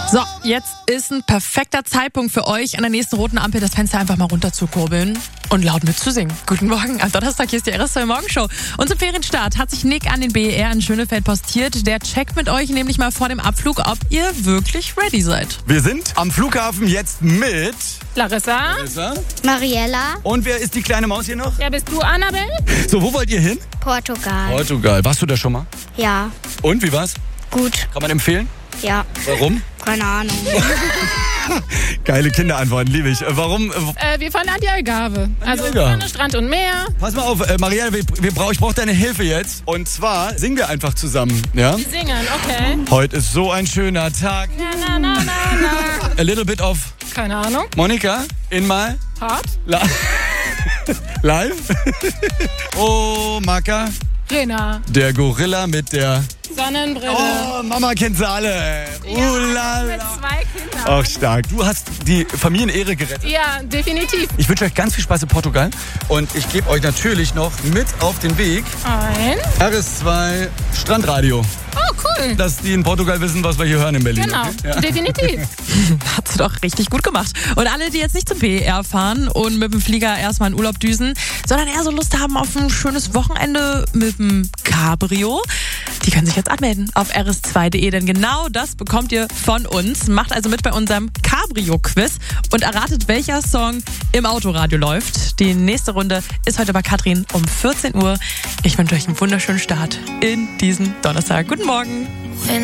So, jetzt ist ein perfekter Zeitpunkt für euch, an der nächsten roten Ampel das Fenster einfach mal runterzukurbeln und laut mitzusingen. Guten Morgen, am Donnerstag, hier ist die RS2 Morgenshow. Und zum Ferienstart hat sich Nick an den BER in Schönefeld postiert. Der checkt mit euch nämlich mal vor dem Abflug, ob ihr wirklich ready seid. Wir sind am Flughafen jetzt mit Larissa. Mariella. Und wer ist die kleine Maus hier noch? Ja, bist du Annabelle? So, wo wollt ihr hin? Portugal. Portugal. Warst du da schon mal? Ja. Und, wie war's? Gut. Kann man empfehlen? Ja. Warum? Keine Ahnung. Geile Kinderantworten, liebe ich. Warum? Wir fahren an die Algarve. Also Algarve. Sonne, Strand und Meer. Pass mal auf, Marielle, ich brauche deine Hilfe jetzt. Und zwar singen wir einfach zusammen, ja? Wir singen, okay. Heute ist so ein schöner Tag. Na, na, na, na, na. A little bit of Keine Ahnung. Monika, in mal. Hart. Live. Oh, Maka. Rena. Der Gorilla mit der... Sonnenbrille. Oh, Mama kennt sie alle. Mit Lala. 2 Kindern. Ach, stark. Du hast die Familienehre gerettet. Ja, definitiv. Ich wünsche euch ganz viel Spaß in Portugal. Und ich gebe euch natürlich noch mit auf den Weg RS2 Strandradio. Oh, cool. Dass die in Portugal wissen, was wir hier hören in Berlin. Genau, Okay? Ja. definitiv. Hat sie doch richtig gut gemacht. Und alle, die jetzt nicht zum BER fahren und mit dem Flieger erstmal in Urlaub düsen, sondern eher so Lust haben auf ein schönes Wochenende mit dem Cabrio, die können sich jetzt anmelden auf rs2.de, denn genau das bekommt ihr von uns. Macht also mit bei unserem Cabrio-Quiz und erratet, welcher Song im Autoradio läuft. Die nächste Runde ist heute bei Katrin um 14 Uhr. Ich wünsche euch einen wunderschönen Start in diesen Donnerstag. Guten Morgen.